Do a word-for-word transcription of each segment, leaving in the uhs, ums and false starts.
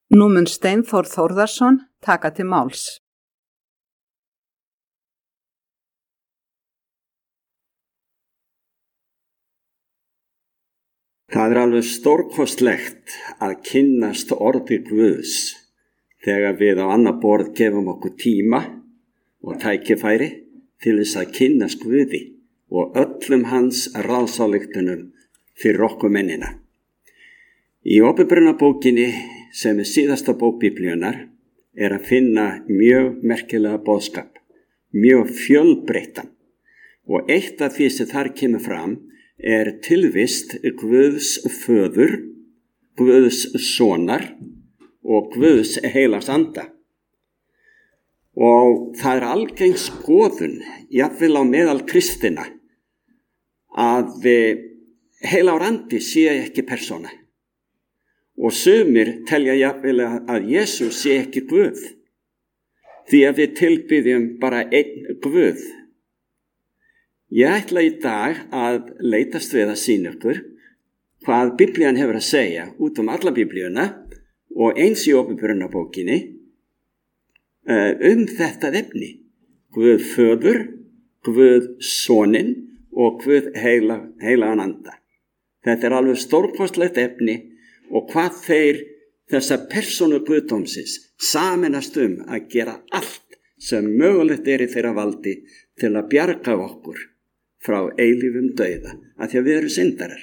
Nú mun Steinþór Þórðarson taka til máls. Það er alveg stórkostlegt að kynnast orði Guðs þegar við á annað borð gefum okkur tíma og tækifæri til þess að kynnast Guði og öllum hans ráðsályktunum fyrir okkur mennina. Í Åpenbarunarbókinni, sem er síðasta bók Biblíunnar, er að finna mjög merkilega boðskap, mjög fjölbreyttan. Og eitt af því sem þar kemur fram er tilvist Guðs föður, Guðs sonar og Guðs heilags anda. Og það er algeng skoðun, jafnvel á meðal kristina, að heilagur andi sé ekki persóna. Og sumir telja jafnvel að Jesús sé ekki Guð, því að við tilbiðjum bara einn Guð. Ég ætla í dag að leitast við að sýna ykkur hvað Biblían hefur að segja út um alla Biblíuna og eins í Åpenbarunarbókinni um þetta efni. Guð föður, Guð soninn og Guð heila, heilagan anda. Þetta er alveg stórkostlegt efni og hvað þeir þessa persónu guðdómsins sameinast um að gera allt sem mögulegt er í þeirra valdi til að bjarga okkur frá eilífum dauða, af því að við erum syndarar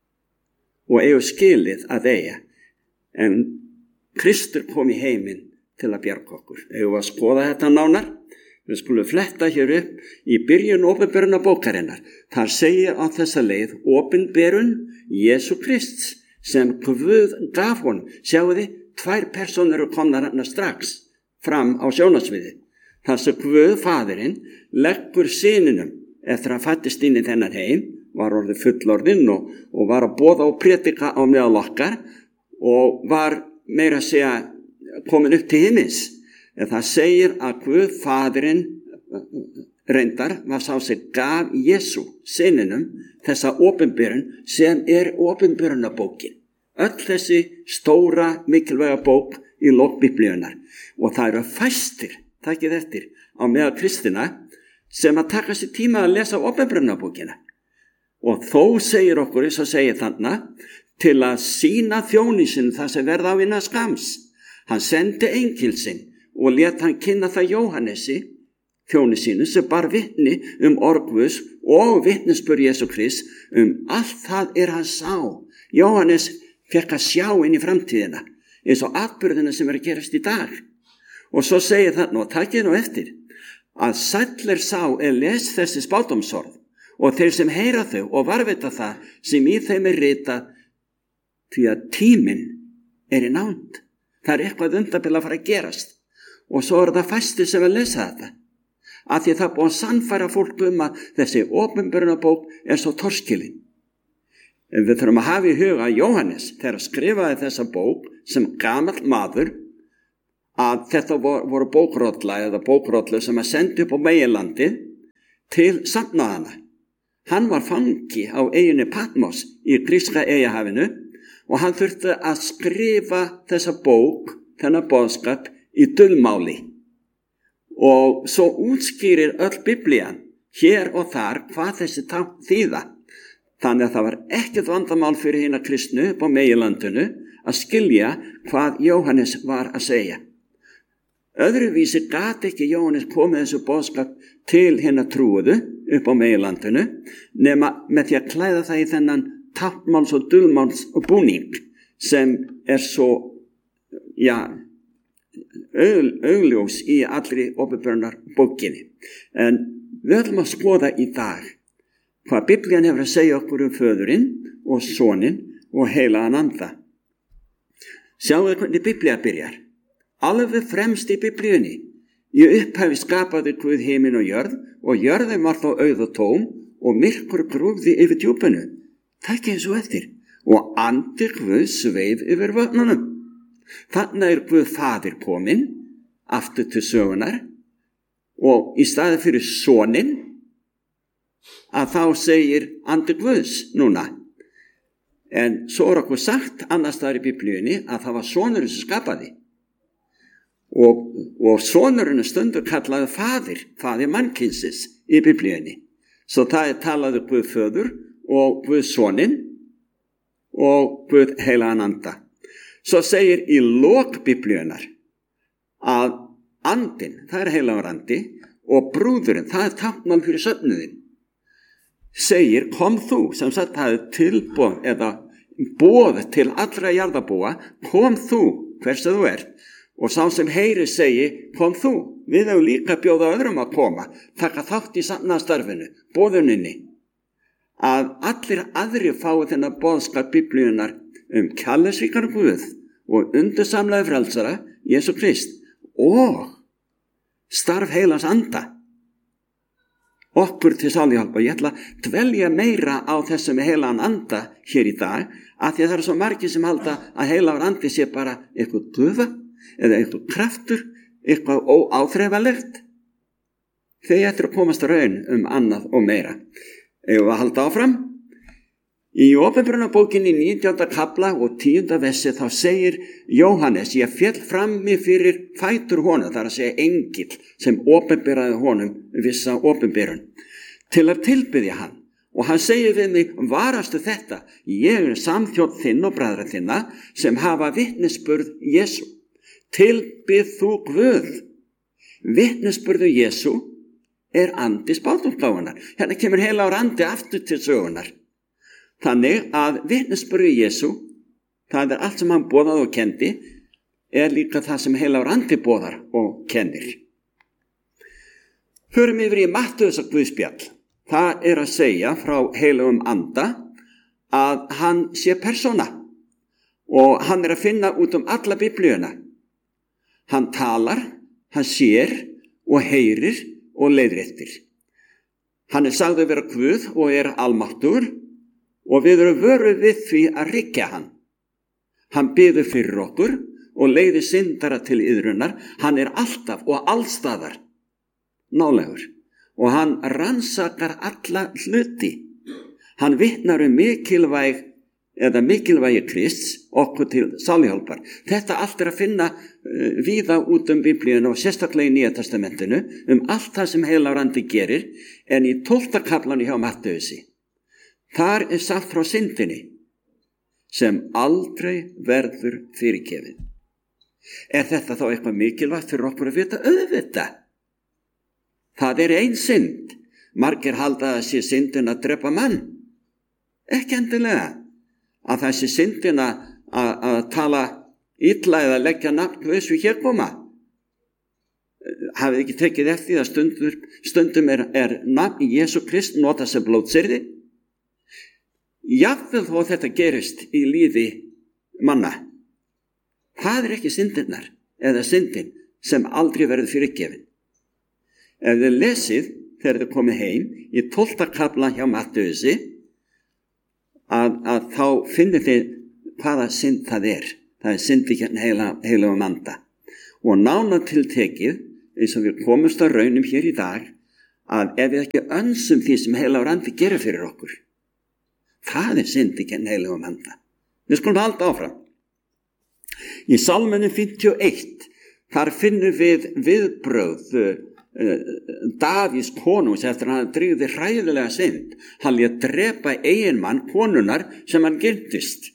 og eigum skilið að eiga, en Kristur kom í heiminn til að bjarga okkur. Eigum við að skoða þetta nánar? Við skulum fletta hér upp í byrjun Åpenbarunarbókarinnar. Þar segir á þessa leið opinberun Jesú Krists sem Guð gaf honum. Sjáu þið, tvær persónur eru komnar hérna strax fram á sjónarsviði. Þar sem Guð faðirinn leggur syninum eftir að fættist inn í þennan heim, var orðið fullorðinn og, og var að boða og predika á meðal okkar og var meira að segja komin upp til himins. En það segir að Guð faðirinn reyndar var sá sem gaf Jesú syninum þessa opinberun sem er Åpenbarunarbókin. Öll þessi stóra mikilvæga bók í lok Biblíunnar. Og það eru fæstir, takkið eftir, á meðal kristina sem að taka sér tíma að lesa Åpenbarunarbókina. Og þó segir okkur, eins og segir þarna, til að sýna þjóni sinn það sem verða á innan skams. Hann sendi engil sinn og lét hann kynna það Jóhannesi, þjóni sínu, sem bar vitni um orð Guðs og vitnisburð Jesú Krist um allt það er hann sá. Jóhannes fekk að sjá inn í framtíðina, eins og atburðina sem er að gerast í dag. Og svo segir þarna, og takið nú eftir, að sæll er sá er les þessi spádómsorð og þeir sem heyra þau og varvita það sem í þeim er ritað, því að tíminn er í nánd. Það er eitthvað undarbil að fara að gerast. Og svo er það fæstir sem að lesa þetta. Af því að það búið að sannfæra fólk um að þessi Åpenbarunarbók er svo torskilin. En við þurfum að hafa í huga að Jóhannes, þegar skrifaði þessa bók sem gamall maður, að þetta voru bókrolla eða bókrollu sem að sendi upp á meginlandið til safnaðana. Hann var fangi á eyjunni Patmos í gríska eyjahafinu og hann þurfti að skrifa þessa bók, þennan boðskap, í dulmáli. Og svo útskýrir öll Biblían hér og þar hvað þessi tákn þýða. Þannig að það var ekkert vandamál fyrir hina kristnu upp á meginlandinu að skilja hvað Jóhannes var að segja. Öðruvísi gat ekki Jóhannes komið þessu boðskap til hina trúuðu upp á meginlandinu nema með því að klæða það í þennan táknmáls og dulmáls og búning sem er svo, já, augljós í allri Åpenbarunarbókinni. En við ætlum að skoða í dag hvað Biblían hefur að segja okkur um föðurinn og soninn og heilagan anda. Sjáum við hvernig Biblía byrjar. Alveg fremst í Biblíunni. Í upphafi skapaði Guð himinn og jörð og jörðin var þá auð og tóm og myrkur grúfði yfir djúpinu. Takk eins og eftir. Og andi Guð sveif yfir vatnunum. Þannig er Guð faðir kominn aftur til sögunar og í staði fyrir soninn að þá segir andi Guðs núna. En svo er okkur sagt annars staðar í Biblíunni að það var sonurinn sem skapaði. Og, og sonurinn er stundur kallaði faðir, faðir mannkynsins í Biblíunni. Svo það er talaði Guð föður og Guð soninn og Guð heilagan anda. Svo segir í lok Biblíunnar að andinn, það er heilagur andi, og brúðurinn, það er táknmál fyrir söfnuðinn, segir kom þú, sem sagt það er tilboð eða boð til allra jarðarbúa, kom þú, hvers að þú ert, og sá sem heyri segi, kom þú, við hefum líka bjóða öðrum að koma, taka þátt í sannastarfinu, boðuninni, að allir aðri fái þennan boðskap Biblíunnar um kærleiksríkan Guð og undursamlega frelsara, Jesú Krist, og starf heilans anda okkur til sáluhjálpar. Ég ætla að dvelja meira á þessum heilagan anda hér í dag, af því að það er svo margir sem halda að heilagur andi sé bara eitthvað gufa eða eitthvað kraftur, eitthvað óáþreifalegt. Þeir ættir að komast raun um annað og meira. Ef við að halda áfram í Opinberunarbókinni nítjánda kafla og tíunda versi, þá segir Jóhannes, ég féll frammi fyrir fætur honum, það er að segja engill sem opinberaði honum vissa opinberun, til að tilbiðja hann. Og hann segir við mig, varastu þetta, ég er samþjóð þinn og bræðra þinna sem hafa vitnisburð Jesú. Tilbið þú Guð. Vitnisburðu Jesú er andi spádómsgáfunnar. Hérna kemur heilagur andi aftur til sögunar. Þannig að vitnisburður Jesú, það er allt sem hann boðaði og kendi, er líka það sem heilagur andi boðar og kennir. Förum yfir í Mattheusar guðspjall. Það er að segja frá heilagum anda að hann sé persóna og hann er að finna út um alla Biblíuna. Hann talar, hann sér og heyrir og leiðréttir. Hann er sagður að vera Guð og er almáttugur, og við erum vöruð við því að ryggja hann. Hann biður fyrir okkur og leiðir syndara til iðrunar. Hann er alltaf og allstaðar nálægur og hann rannsakar alla hluti. Hann vitnar um mikilvæg eða mikilvægi Krists okkur til sáluhjálpar. Þetta allt er að finna uh, víða út um Biblíuna og sérstaklega í Nýja testamentinu um allt það sem heilagur andi gerir, en í tólfta kaflanum hjá Matteusi þar er sagt frá syndinni sem aldrei verður fyrirgefið. Er þetta þá eitthvað mikilvægt fyrir okkur að vita? Auðvitað. Það er ein synd. Margir halda að sé syndin að drepa mann. Ekki endilega. Að það sé syndin að, að, að tala illa eða leggja nafn Guðs við hér koma. Hafið ekki tekið eftir að stundur, stundum er, er nafn Jesú Krist notað sem blótsyrði? Jafnvel þó þetta gerist í lífi manna. Það er ekki syndinnar eða syndin sem aldrei verður fyrirgefin. Ef þið lesið þegar þið komið heim í tólfta kafla hjá Matteusi að, að þá finnir þið hvaða synd það er. Það er syndi hérna heila, heilagum anda. Og nánar tiltekið, eins og við komumst að raunum hér í dag, að ef við ekki önsum því sem heilagur andi gerir fyrir okkur, það er syndi hérna heilagum anda. Við skulum halda áfram. Í Sálmunum fimmtíu og eitt, þar finnum við viðbrögð uh, Davíðs konungs eftir að hann drýgði hræðilega synd. Hann lét drepa eiginmann konunnar sem hann girntist.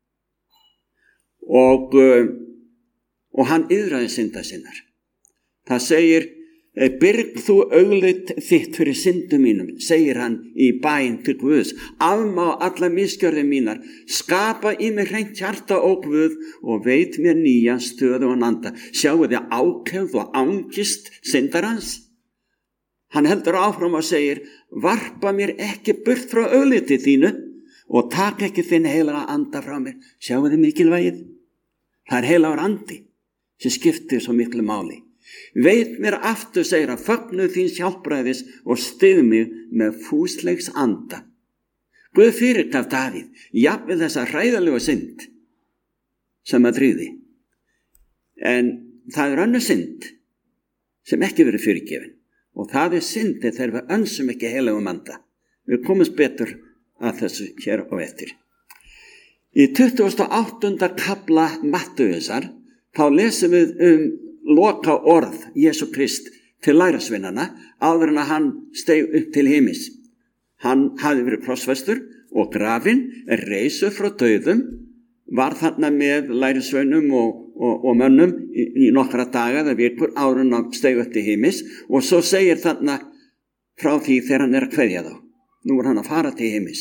Og, uh, og hann yðraði synda sinnar. Það segir, byrg þú augleit þitt fyrir syndum mínum, segir hann í bæn til Guðs. Afmá alla misgjörðir mínar, skapa í mig hreint hjarta ó Guð og veit mér nýja stöðu og anda. Sjáu þið ákefð og ángist syndarans. Hann heldur áfram og segir, varpa mér ekki burt frá augliti þínu og tak ekki þinn heilaga anda frá mér. Sjáu þið mikilvægið? Það er heilagur andi sem skiptir svo miklu máli. Veit mér aftur, segir hann, fögnuð þíns hjálpræðis og styð mig með fúsleiks anda. Guð fyrirgaf Davíð, jafnvel þessa hræðalegu synd sem að drýði. En það er önnur synd sem ekki verið fyrirgefin. Og það er syndi þegar við önsum ekki heilagum anda. Við komumst betur að þessu hér og eftir. Í tuttugasta og áttunda kafla Mattheusar þá lesum við um loka orð Jesú Krist til lærisveinana áður en að hann steig upp til himins. Hann hafði verið krossfestur og grafinn, reisur frá dauðum, var þarna með lærisveinum og, og, og mönnum í, í nokkra daga eða vikur áður en að steig upp til himins, og svo segir þarna frá því þegar hann er að kveðja þá. Nú er hann að fara til himins.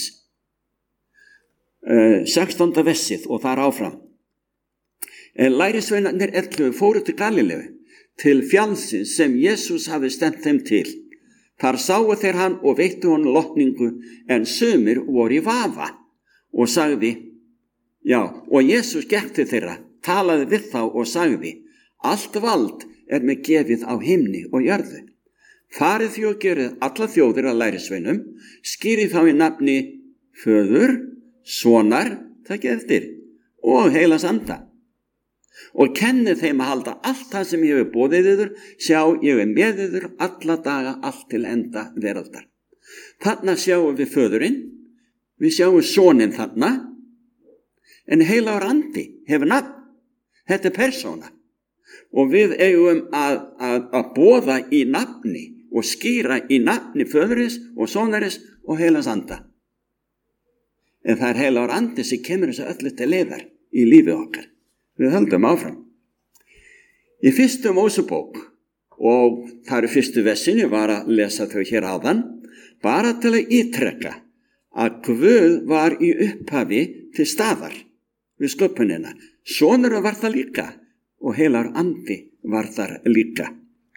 Uh, sextánda versið og þar áfram. Lærisveinarnir ellefu fóru til Galileu, til fjallsins sem Jesús hafði stefnt þeim til. Þar sáu þeir hann og veittu honum lotningu, en sumir voru í vafa og sagði, já, og Jesús gekk til þeirra, talaði við þá og sagði, allt vald er með gefið á himni og jörðu. Farið því og gerið alla þjóðir að lærisveinum, skýrið þá í nafni Föður, Sonar, takk eftir, og Heilags Anda. Og kennið þeim að halda allt það sem ég hefur boðið yður, sjá ég er með yður alla daga allt til enda veraldar. Þarna sjáum við Föðurinn, við sjáum Soninn þarna, en Heilagur Andi hefur nafn, þetta er persóna. Og við eigum að, að, að boða í nafni og skýra í nafni Föðurins og Sonarins og Heilags Anda. En það er Heilagur Andi sem kemur þessu öllu til leiðar í lífi okkar. Við höldum áfram. Í fyrstu Mósebók, og það eru fyrstu versin, ég var að lesa þau hér áðan, bara til að ítrekka að Guð var í upphafi til staðar við sköpunina. Sonur var það líka og Heilagur Andi var þar líka.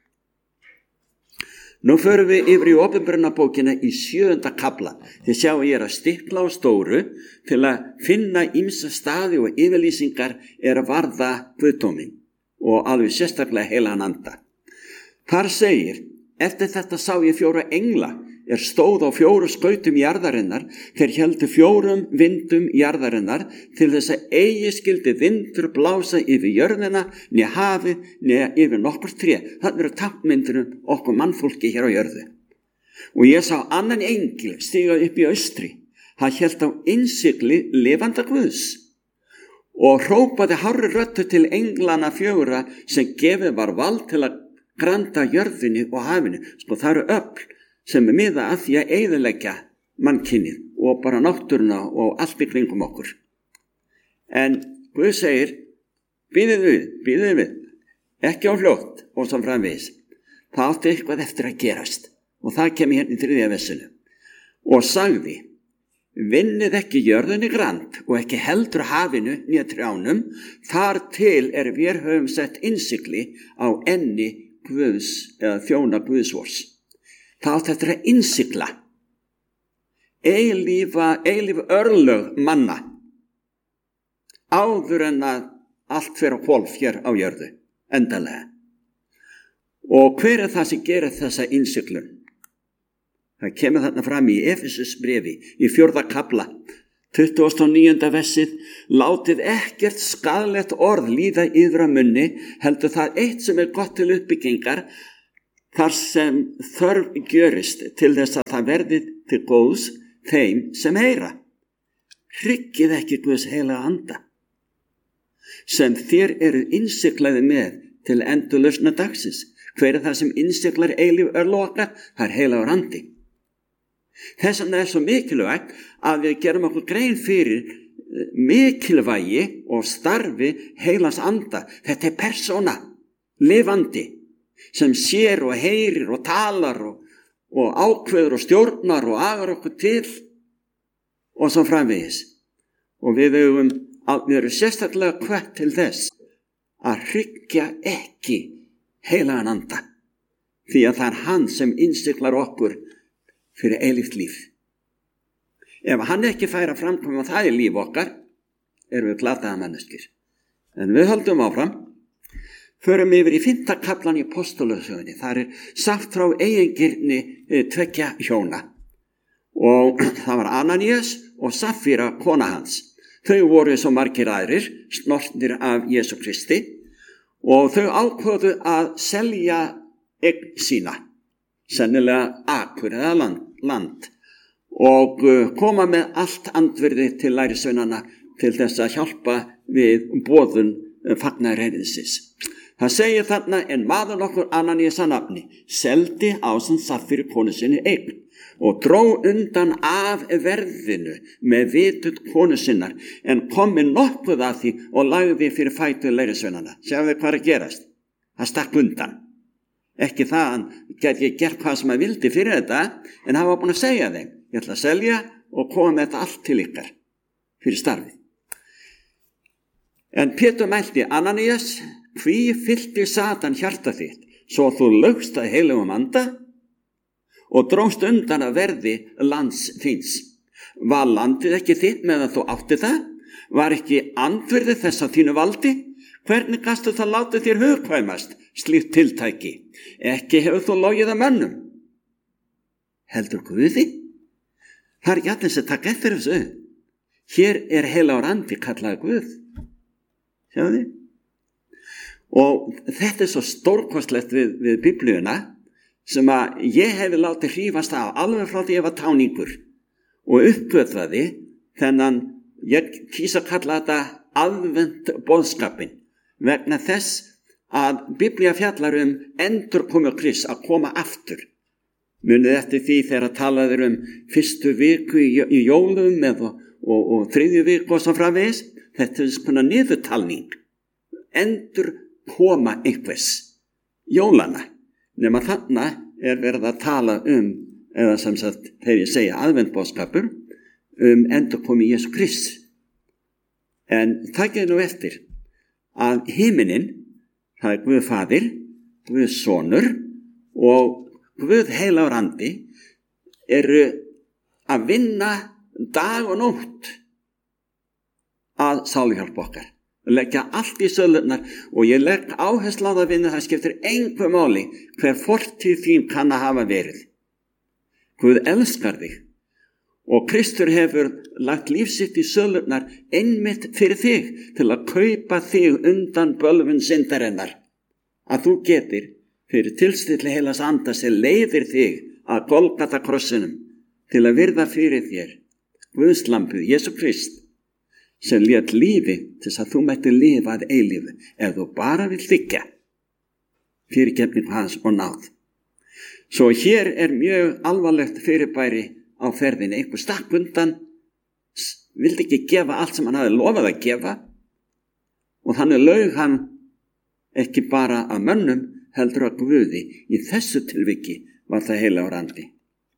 Nú förum við yfir í Opinberunarbókina í sjöunda kafla. Þið sjáum ég er að stikla á stóru til að finna ýmsa staði og yfirlýsingar er að varða guðdóminn og alveg sérstaklega Heilagan Anda. Þar segir, eftir þetta sá ég fjóra engla er stóð á fjóru skautum jarðarinnar, þeir héldu fjórum vindum jarðarinnar til þess að eigi skildi vindur blása yfir jörðina, né hafið, né yfir nokkur tré. Það eru tákmyndir um okkur mannfólki hér á jörðu. Og ég sá annan engil stíga upp í austri. Hann hélt á innsigli lifanda Guðs og hrópaði hárri röddu til englana fjögurra sem gefið var vald til að granda jörðinni og hafinu. Sko það eru öfl sem er miða að því að eyðileggja mannkynið og bara náttúruna og allt í kringum okkur. En Guð segir, bíðið við, bíðið við, ekki á fljótt og svo framvegis. Það átti eitthvað eftir að gerast og það kemur hérna í þriðja versinu. Og sagði, vinnið ekki jörðinni grand og ekki heldur hafinu né trjánum, þar til er við höfum sett innsigli á enni Guðs eða þjóna Guðsvors. Það átti eftir að innsigla eilífa, eilíf örlög manna áður en að allt fer á hvolf hér á jörðu, endalega. Og hver er það sem gerir þessa innsiglun? Það kemur þarna fram í Efesus bréfi í fjórða kafla, tuttugasta og níunda versið, látið ekkert skaðlegt orð líða yður að munni, heldur það eitt sem er gott til uppbyggingar, þar sem þörf gjörist til þess að það verði til góðs þeim sem heyra. Hryggið ekki Guðs Heilaga Anda, sem þér eru innsiglaði með til endurlausna dagsins. Hver er það sem innsiglar eilíf örlög okkar? Það er Heilagur Andi. Þess vegna er svo mikilvægt að við gerum okkur grein fyrir mikilvægi og starfi Heilags Anda. Þetta er persóna, lifandi, sem sér og heyrir og talar og, og ákveður og stjórnar og agar okkur til og svo framvegis. Og við höfum við erum sérstaklega hvött til þess að hryggja ekki Heilagan Anda, því að það er hann sem innsiglar okkur fyrir eilíft líf. Ef hann ekki fær að framkvæma það í líf okkar, erum við glataða manneskir. En við höldum áfram. Förum yfir í fimmta kaflan í Apostolasögunni. Það er sagt frá eigingirni tveggja hjóna. Og það var Ananías og Safíra, kona hans. Þau voru svo margir aðrir, snortnir af Jesú Kristi, og þau ákváðu að selja eign sína, sennilega akur eða land, land, og koma með allt andvirði til lærisveinanna til þess að hjálpa við boðun fagnaðarerðisins. Það segir þarna, en maður nokkur Ananías að nafni seldi ásamt Saffíru konu sinni eign og dró undan af verðinu með vitund konu sinnar, en kom með nokkuð af því og lagði fyrir fætur lærisveinana. Sjáðu hvað er að gerast? Það stakk undan. Ekki það, hann gæti gert hvað sem hann vildi fyrir þetta, en hann var búin að segja þeim, ég ætla að selja og koma með þetta allt til ykkar fyrir starfið. En Pétur mælti, Ananías, hví fyllti Satan hjarta þitt, svo þú laugst að heilugum anda og dróst undan að verði lands þíns. Var landið ekki þitt meðan þú átti það? Var ekki andvirði þess að þínu valdi? Hvernig gastu það látið þér hugkvæmast slíkt tiltæki? Ekki hefur þú logið að mönnum. Heldur Guði? Það er ekki allir sem taka eftir þessu. Hér er heilagur andi kallaði Guð. Sjáðu þið? Og þetta er svo stórkostlegt við, við Biblíuna sem að ég hefði látið hrífast á alveg frá því ég var táningur og uppgötvaði þennan, ég kýs að kalla þetta aðvent boðskapin vegna þess að Biblía fjallar um endurkomu Krists, að koma aftur. Munið eftir því þegar talaður um fyrstu viku í, í jólum eða, og, og þriðju viku og svo framvegis. Þetta er svona niðurtalning. Endur koma einhvers jólana. Nema þarna er verið að tala um, eða sem sagt þegar ég segja aðventboðskapur, um endurkomu Jesú Krists. En það getur nú eftir að himinin, það er Guð Faðir, Guð Sonur og Guð heilagur andi eru að vinna dag og nótt að sáluhjálp okkar. Leggja allt í sölurnar og ég legg áherslu á það að vinna, það skiptir engu máli hver fortíð þín kann að hafa verið. Guð elskar þig og Kristur hefur lagt lífsitt í sölurnar einmitt fyrir þig til að kaupa þig undan bölvun syndarinnar. Að þú getir fyrir tilstilli heilags anda sem leiðir þig að Golgata krossinum til að virða fyrir þér Guðs lambið, Jesú Krist, sem lét lífi til þess að þú mætti lifa að eilífu ef þú bara vil þiggja fyrirgefningu hans og náð. Svo hér er mjög alvarlegt fyrirbæri á ferðinni. Einhver stakk undan, vildi ekki gefa allt sem hann hafði lofað að gefa og þannig laug hann ekki bara að mönnum heldur að Guði. Í þessu tilviki var það heilagur andi.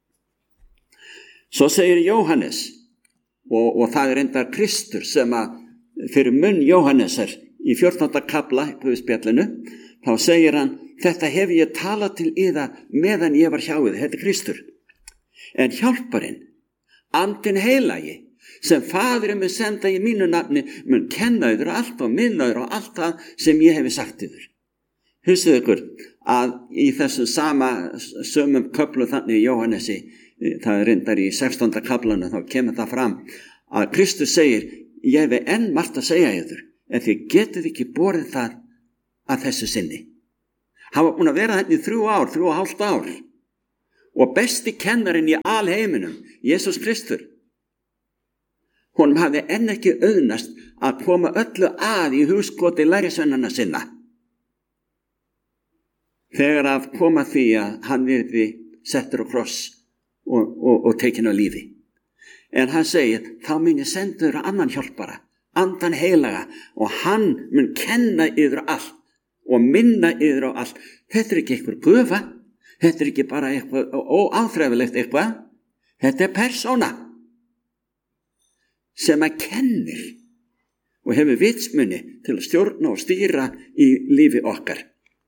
Svo segir Jóhannes, og, og það er enda Kristur sem að fyrir munn Jóhannesar í fjórtánda kafla í Guðspjallinu, þá segir hann, þetta hef ég talað til yðar meðan ég var hjá yður, þetta er Kristur. En hjálparinn, andinn heilagi, sem Faðirinn mun senda í mínu nafni, mun kenna yður allt og minna yður og allt það sem ég hefi sagt yður. Hugsið ykkur að í þessu sama sömum köflu þannig í Jóhannesi, það er reyndar í sextánda kaflanu, þá kemur það fram að Kristus segir, ég hef enn margt að segja yður, en þið getið ekki borið það að þessu sinni. Hann var búin að vera þetta í þrjú ár, þrjú og hálft ár og besti kennarinn í alheiminum, Jesús Kristur. Honum hafði enn ekki auðnast að koma öllu að í hugskoti lærisveinanna sinna. Þegar að koma því að hann yrði settur á kross og, og, og tekin á lífi. En hann segir, þá mun ég senda yður annan hjálpara, andan heilaga, og hann mun kenna yður allt og minna yður á allt. Þetta er ekki eitthvað gufa, þetta er ekki bara eitthvað óáþræfilegt eitthvað, þetta er persóna sem að kennir og hefur vitsmunni til að stjórna og stýra í lífi okkar.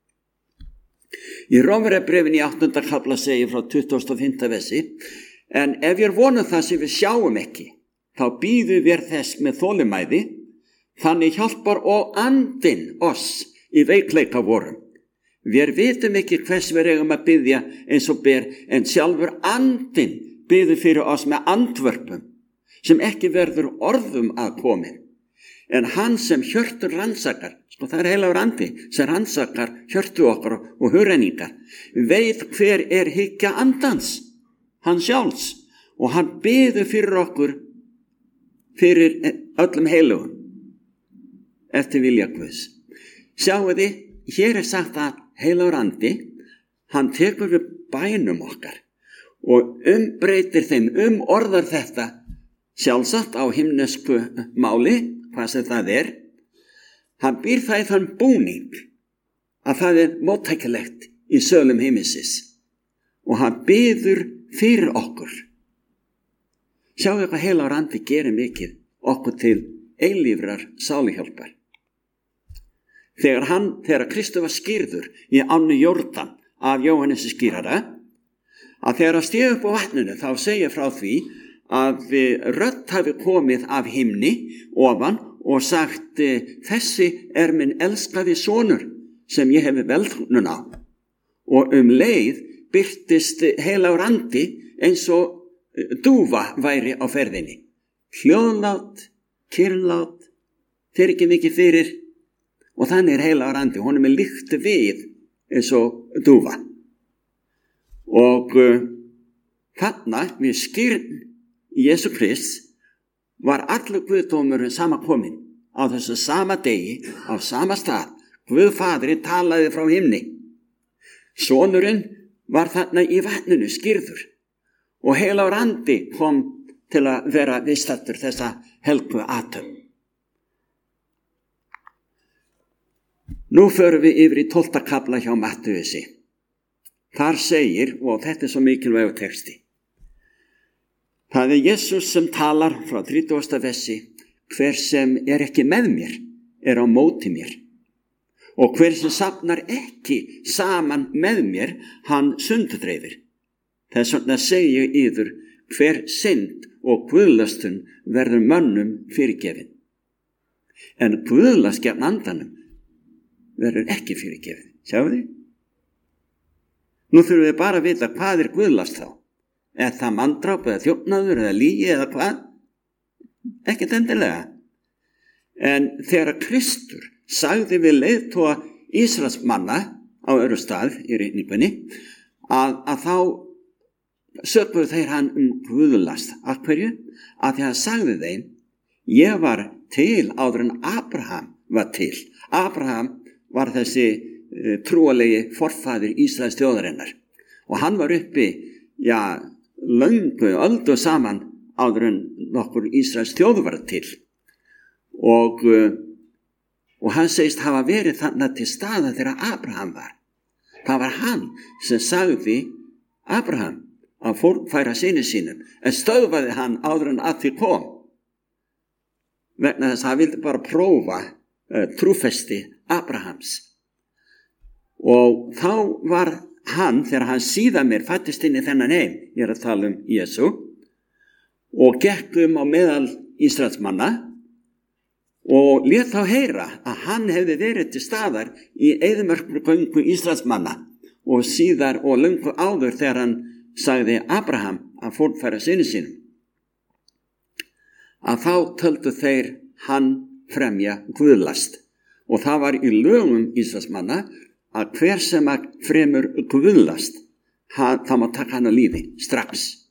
Í Rómverjabréfinu í áttunda kafla segir frá tuttugasta og fimmta versi, en ef ég vonum það sem við sjáum ekki, þá bíðum við þess með þolinmæði, þannig hjálpar og andinn oss í veikleika vorum. Við vitum ekki hvers við eigum að biðja eins og ber, en sjálfur andinn biður fyrir oss með andvörpum, sem ekki verður orðum að komin. En hann sem hjörtur rannsakar, sko það er heilagur andi, sem rannsakar hjörtu okkar og hugrenningar, veit hver er hyggja andans, hann sjálfs, og hann biður fyrir okkur fyrir öllum heilugum eftir vilja Guðs. Sjáu þið, hér er sagt að heilagur andi, hann tekur við bænum okkar og umbreytir þeim, umorðar þetta sjálfsagt á himnesku máli, hvað sem það er. Hann býr það í þann búning að það er móttækilegt í sölum himinsins og hann biður fyrir okkur. Sjáu hvað heilagur andi gerir mikið okkur til eilífrar sáluhjálpar. Þegar hann, þegar Kristur var skírður í ánni Jórdan af Jóhannes skírara, að þegar að stíga upp á vatninu þá segja frá því að rödd hafi komið af himni ofan og sagt: þessi er minn elskaði sonur sem ég hefi velþóknun á. Og um leið birtist heilagur andi eins og dúfa væri á ferðinni. Hljóðlát, kyrrlát, þeir ekki mikið fyrir, og þannig er heilagur andi, honum er líkt við eins og dúfa. Og uh, þarna við skýrn í Jesú Krist var allur Guðdómur samankominn á þessu sama degi, á sama stað. Guð Faðirinn talaði frá himni. Sonurinn var þarna í vatninu skýrður og heilagur andi kom til að vera viðstaddur þessa helgu athöfn. Nú förum við yfir í tólfta kafla hjá Mattheusi. Þar segir, og þetta er svo mikilvægur texti, það er Jesús sem talar frá þrítugasta versi: hver sem er ekki með mér er á móti mér, og hver sem safnar ekki saman með mér, hann sundurdreifir. Þess vegna segi ég yður, hver synd og guðlastun verður mönnum fyrirgefin, en guðlast gegn andanum verður ekki fyrirgefin. Sjáu þið? Nú þurfum við bara að vita hvað er guðlast þá. Er það manndráp eða þjófnaður eða lygi eða hvað? Ekkert endilega. En þegar Kristur sagði við leiðtoga Ísraelsmanna á öðru stað í ritningunni að, að þá sökuðu þeir hann um guðlast. Af hverju? Að því að hann sagði þeim: ég var til áður en Abraham var til. Abraham var þessi trúalegi forfaðir Ísraels þjóðarinnar og hann var uppi, já, löngu öldu saman áður en nokkur Ísraels þjóð var til og, og hann segist hafa verið þarna til staða þegar Abraham var. Það var hann sem sagði Abraham að fórnfæra syni sínum, en stöðvaði hann áður en að því kom vegna þess að hann vildi bara prófa uh, trúfesti Abrahams. Og þá var hann, þegar hann síðan mér fættist inn í þennan heim, ég er að tala um Jesú, og gekk um á meðal Ísraelsmanna og lét þá heyra að hann hefði verið til staðar í eyðimörkugöngu Ísraelsmanna og síðar og löngu áður þegar hann sagði Abraham að fórnfæra syni sínum, að þá töldu þeir hann fremja guðlast. Og það var í lögum Ísraelsmanna að hver sem að fremur guðlast, það má taka hann á lífi strax.